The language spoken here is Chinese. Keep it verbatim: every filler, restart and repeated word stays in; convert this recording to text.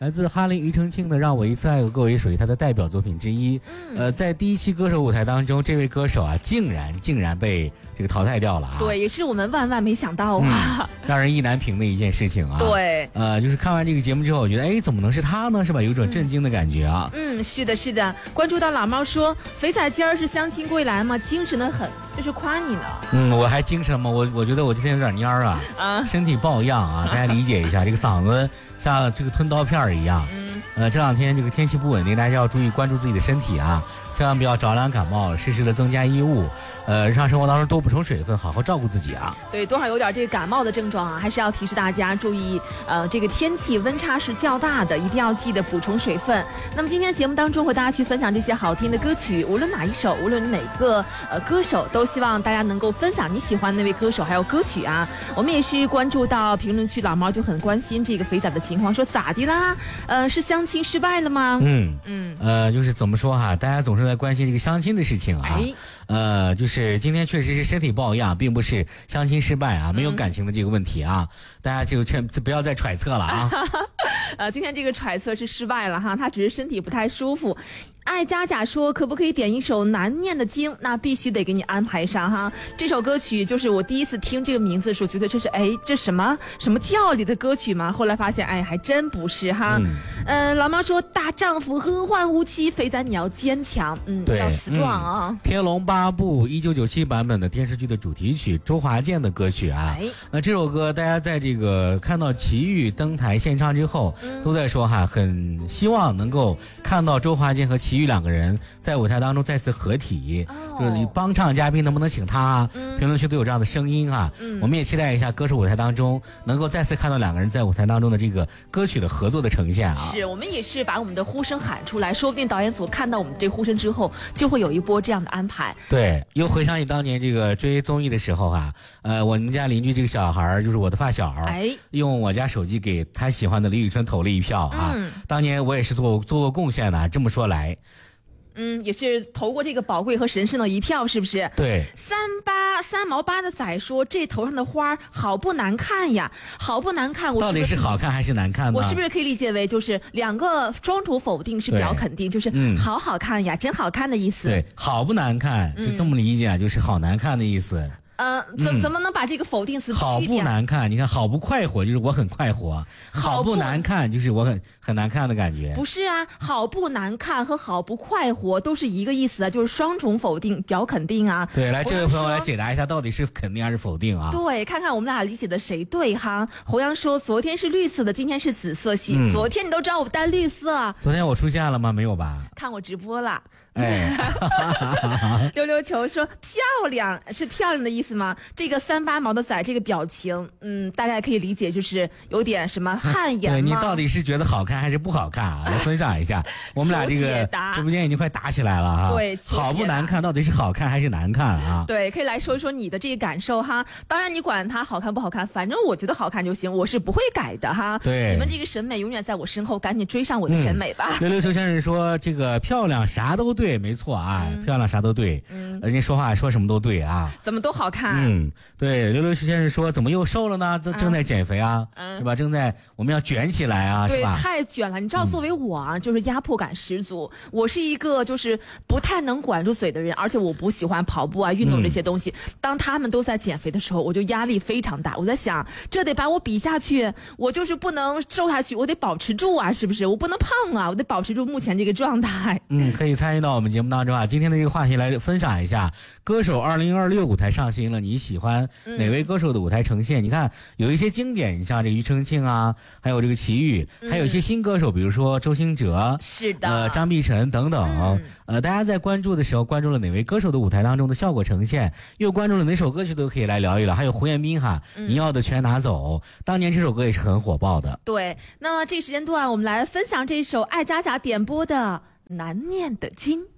来自哈林庾澄庆的《让我一次爱个够》也属于他的代表作品之一。嗯、呃，在第一期歌手舞台当中，这位歌手啊，竟然竟然被这个淘汰掉了啊！ 对，也是我们万万没想到啊， 嗯、让人意难平的一件事情啊。 对， 呃，就是看完这个节目之后，我觉得，哎，怎么能是他呢？是吧？有一种震惊的感觉啊。 嗯，嗯是的，是的。关注到老猫说，肥仔今儿是相亲归来吗？精神的很，这是夸你呢。 嗯，我还精神吗？我我觉得我今天有点蔫儿啊，啊身体抱恙啊，大家理解一下，这个嗓子像这个吞刀片儿一样。嗯，呃，这两天这个天气不稳定，大家要注意关注自己的身体啊，千万不要着凉感冒，适时的增加衣物，呃，日常生活当中多补充水分，好好照顾自己啊。 对，多少有点这个感冒的症状啊，还是要提示大家注意，呃，这个天气温差是较大的，一定要记得补充水分。那么今天节目当中和大家去分享这些好听的歌曲，无论哪一首，无论哪个呃歌手，都希望大家能够分享你喜欢的那位歌手还有歌曲啊。我们也是关注到评论区，老猫就很关心这个肥仔的情况，说咋的啦？呃，是相亲失败了吗？ 嗯嗯，呃，就是怎么说哈，大家总是在关心这个相亲的事情啊。哎呃，就是今天确实是身体抱恙，并不是相亲失败啊，没有感情的这个问题啊，嗯、大家就劝不要再揣测了啊。 呃，今天这个揣测是失败了哈，他只是身体不太舒服。爱佳佳说，可不可以点一首难念的经？那必须得给你安排上哈。这首歌曲就是我第一次听这个名字的时候，觉得这是哎这什么什么教里的歌曲吗？后来发现哎还真不是哈。嗯，呃，老妈说大丈夫何患无妻，肥仔你要坚强，嗯， 对， 要死壮啊。 嗯、天龙八部一九九七版本的电视剧的主题曲，周华健的歌曲啊。哎，那这首歌大家在这个看到齐豫登台献唱之后，嗯、都在说哈，很希望能够看到周华健和齐豫两个人在舞台当中再次合体，哦、就是帮唱嘉宾能不能请他啊？嗯、评论区都有这样的声音啊。嗯、我们也期待一下歌手舞台当中能够再次看到两个人在舞台当中的这个歌曲的合作的呈现啊。 是，我们也是把我们的呼声喊出来，说不定导演组看到我们这呼声之后，就会有一波这样的安排。 对，又回想起当年这个追综艺的时候啊，呃，我们家邻居这个小孩就是我的发小，哎，用我家手机给他喜欢的李宇春投了一票啊。嗯、当年我也是做做过贡献的，这么说来。 嗯，也是投过这个宝贵和神圣的一票，是不是？ 对。 三八三毛八的仔说，这头上的花好不难看呀，好不难看。我到底是好看还是难看呢？ 我是不是可以理解为就是两个双重否定是表肯定，就是好好看呀，嗯、真好看的意思。 对，好不难看，就这么理解，嗯、就是好难看的意思。 呃，怎怎么能把这个否定词去掉？ 好不难看，你看好不快活就是我很快活，好不难看就是我很很难看的感觉。 不是啊，好不难看和好不快活都是一个意思啊，就是双重否定表肯定啊。 对，来这位朋友来解答一下，到底是肯定还是否定啊？ 对，看看我们俩理解的谁对哈。侯阳说昨天是绿色的，今天是紫色系。嗯、昨天你都知道我戴绿色， 昨天我出现了吗？没有吧？ 看我直播了。 哎， 溜溜球说漂亮是漂亮的意思吗？这个三八毛的仔这个表情，嗯，大家可以理解就是有点什么汗颜吗？ 对，你到底是觉得好看还是不好看啊？来分享一下，我们俩这个直播间已经快打起来了哈。 对， 好不难看，到底是好看还是难看啊？ 对，可以来说一说你的这个感受哈。当然你管它好看不好看，反正我觉得好看就行，我是不会改的哈。 对， 你们这个审美永远在我身后，赶紧追上我的审美吧。 溜溜球先生说这个漂亮啥都对。对，没错啊，嗯、漂亮啥都对，嗯，人家说话说什么都对啊， 怎么都好看。 嗯，对，溜溜先生说怎么又瘦了呢？正正在减肥啊，嗯、是吧？正在我们要卷起来啊， 对， 是吧？ 太卷了。你知道，作为我啊，嗯、就是压迫感十足。我是一个就是不太能管住嘴的人，而且我不喜欢跑步啊、运动这些东西。嗯、当他们都在减肥的时候，我就压力非常大。我在想，这得把我比下去，我就是不能瘦下去，我得保持住啊，是不是？我不能胖啊，我得保持住目前这个状态。 嗯，可以参与到我们节目当中啊，今天的这个话题来分享一下，歌手二零二六舞台上新了，你喜欢哪位歌手的舞台呈现？嗯、你看有一些经典，你像这庾澄庆啊，还有这个齐豫，嗯、还有一些新歌手，比如说周兴哲， 是的， 呃，张碧晨等等。嗯、呃，大家在关注的时候，关注了哪位歌手的舞台当中的效果呈现，又关注了哪首歌曲，都可以来聊一聊。还有胡彦斌哈，嗯、你要的全拿走，当年这首歌也是很火爆的。 对，那么这个时间段，我们来分享这首爱佳佳点播的《难念的经》。